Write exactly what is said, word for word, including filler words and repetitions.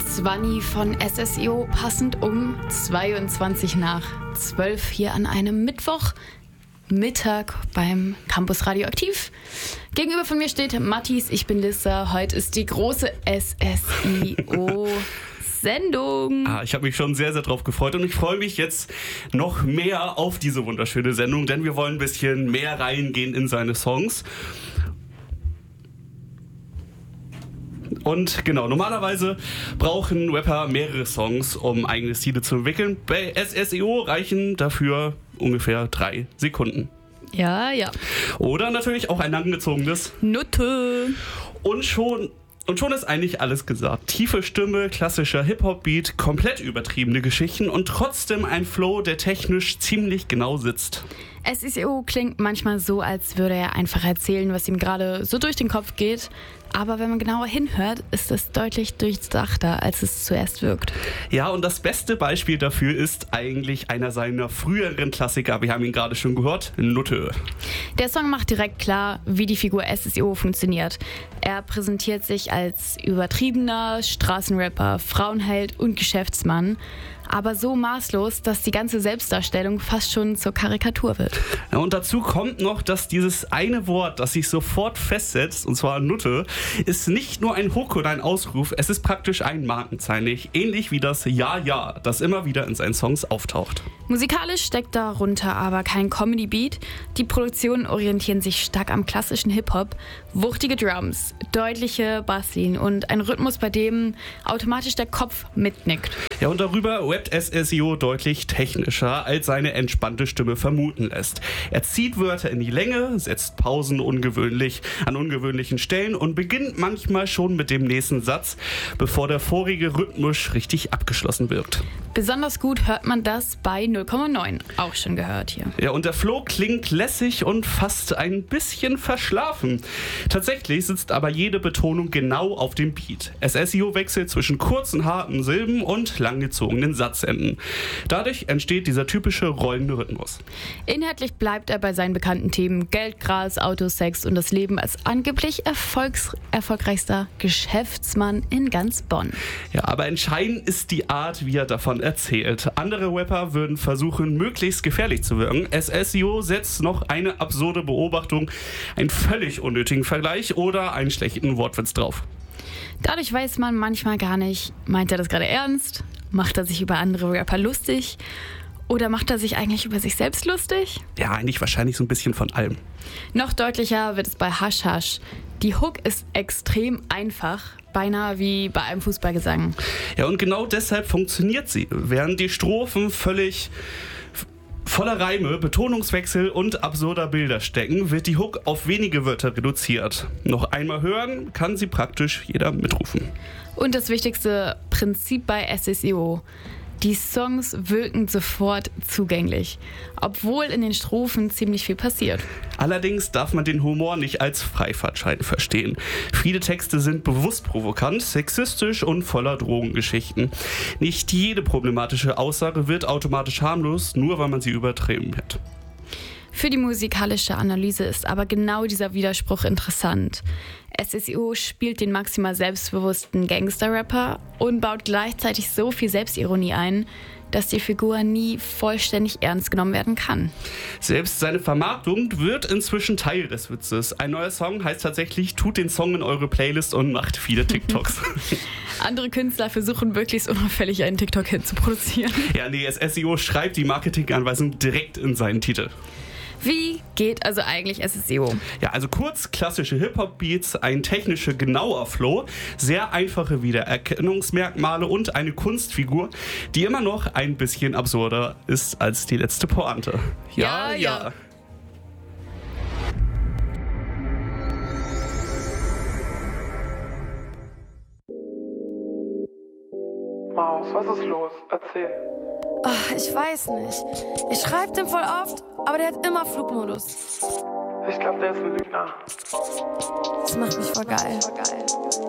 Zwanni von S S I O, passend um zweiundzwanzig nach zwölf hier an einem Mittwoch. Mittag beim Campus Radioaktiv. Gegenüber von mir steht Mattis, ich bin Lissa. Heute ist die große S S I O-Sendung. Ah, ich habe mich schon sehr, sehr drauf gefreut und ich freue mich jetzt noch mehr auf diese wunderschöne Sendung, denn wir wollen ein bisschen mehr reingehen in seine Songs. Und genau, normalerweise brauchen Rapper mehrere Songs, um eigene Stile zu entwickeln. Bei S S I O reichen dafür ungefähr drei Sekunden. Ja, ja. Oder natürlich auch ein langgezogenes Nutte. Und schon, und schon ist eigentlich alles gesagt. Tiefe Stimme, klassischer Hip-Hop-Beat, komplett übertriebene Geschichten und trotzdem ein Flow, der technisch ziemlich genau sitzt. S S I O klingt manchmal so, als würde er einfach erzählen, was ihm gerade so durch den Kopf geht. Aber wenn man genauer hinhört, ist es deutlich durchdachter, als es zuerst wirkt. Ja, und das beste Beispiel dafür ist eigentlich einer seiner früheren Klassiker. Wir haben ihn gerade schon gehört, Nutte. Der Song macht direkt klar, wie die Figur S S I O funktioniert. Er präsentiert sich als übertriebener Straßenrapper, Frauenheld und Geschäftsmann. Aber so maßlos, dass die ganze Selbstdarstellung fast schon zur Karikatur wird. Ja, und dazu kommt noch, dass dieses eine Wort, das sich sofort festsetzt, und zwar Nutte, ist nicht nur ein Hook oder ein Ausruf, es ist praktisch ein Markenzeichen, ähnlich wie das Ja, Ja, das immer wieder in seinen Songs auftaucht. Musikalisch steckt darunter aber kein Comedy-Beat. Die Produktionen orientieren sich stark am klassischen Hip-Hop. Wuchtige Drums, deutliche Basslinien und ein Rhythmus, bei dem automatisch der Kopf mitnickt. Ja, und darüber rappt S S I O deutlich technischer, als seine entspannte Stimme vermuten lässt. Er zieht Wörter in die Länge, setzt Pausen ungewöhnlich an ungewöhnlichen Stellen und beginnt manchmal schon mit dem nächsten Satz, bevor der vorige Rhythmus richtig abgeschlossen wird. Besonders gut hört man das bei null Komma neun, auch schon gehört hier. Ja, und der Flow klingt lässig und fast ein bisschen verschlafen. Tatsächlich sitzt aber jede Betonung genau auf dem Beat. S S I O wechselt zwischen kurzen, harten Silben und langgezogenen Satzenden. Dadurch entsteht dieser typische rollende Rhythmus. Inhaltlich bleibt er bei seinen bekannten Themen Geld, Gras, Autos, Sex und das Leben als angeblich erfolgs- erfolgreichster Geschäftsmann in ganz Bonn. Ja, aber entscheidend ist die Art, wie er davon erzählt. Andere Rapper würden versuchen, möglichst gefährlich zu wirken. S S I O setzt noch eine absurde Beobachtung, einen völlig unnötigen Vergleich oder einen schlechten Wortwitz drauf. Dadurch weiß man manchmal gar nicht, meint er das gerade ernst? Macht er sich über andere Rapper lustig? Oder macht er sich eigentlich über sich selbst lustig? Ja, eigentlich wahrscheinlich so ein bisschen von allem. Noch deutlicher wird es bei Hasch Hasch. Die Hook ist extrem einfach, beinahe wie bei einem Fußballgesang. Ja, und genau deshalb funktioniert sie. Während die Strophen völlig voller Reime, Betonungswechsel und absurder Bilder stecken, wird die Hook auf wenige Wörter reduziert. Noch einmal hören kann sie praktisch jeder mitrufen. Und das wichtigste Prinzip bei S S I O: die Songs wirken sofort zugänglich, obwohl in den Strophen ziemlich viel passiert. Allerdings darf man den Humor nicht als Freifahrtschein verstehen. Viele Texte sind bewusst provokant, sexistisch und voller Drogengeschichten. Nicht jede problematische Aussage wird automatisch harmlos, nur weil man sie übertrieben hat. Für die musikalische Analyse ist aber genau dieser Widerspruch interessant. S S I O spielt den maximal selbstbewussten Gangster-Rapper und baut gleichzeitig so viel Selbstironie ein, dass die Figur nie vollständig ernst genommen werden kann. Selbst seine Vermarktung wird inzwischen Teil des Witzes. Ein neuer Song heißt tatsächlich, tut den Song in eure Playlist und macht viele TikToks. Andere Künstler versuchen möglichst unauffällig einen TikTok-Hit zu produzieren. Ja, nee, S S I O schreibt die Marketinganweisung direkt in seinen Titel. Wie geht also eigentlich S S I O? Ja, also kurz, klassische Hip-Hop-Beats, ein technischer, genauer Flow, sehr einfache Wiedererkennungsmerkmale und eine Kunstfigur, die immer noch ein bisschen absurder ist als die letzte Pointe. Ja, ja. ja. Maus, was ist los? Erzähl. Ach, ich weiß nicht. Ich schreibe dem voll oft, aber der hat immer Flugmodus. Ich glaube, der ist ein Lügner. Das macht mich voll geil.